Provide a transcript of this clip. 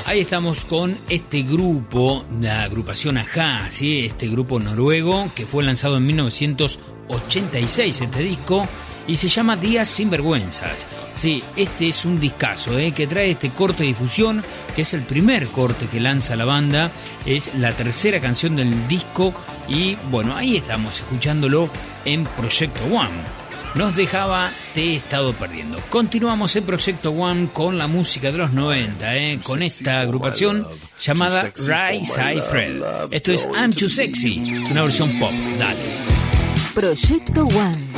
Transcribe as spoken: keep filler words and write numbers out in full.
Ahí estamos con este grupo, la agrupación Ajá, ¿sí? Este grupo noruego que fue lanzado en mil novecientos ochenta y seis, este disco, y se llama Días Sinvergüenzas. Sí, este es un discazo, ¿eh? Que trae este corte de difusión, que es el primer corte que lanza la banda, es la tercera canción del disco, y bueno, ahí estamos escuchándolo en Proyecto One. Nos dejaba Te he estado perdiendo. Continuamos en Proyecto One con la música de los noventa, ¿eh? Con esta agrupación llamada Rise I Fred. Esto es I'm Too Sexy, una versión pop. Dale. Proyecto One.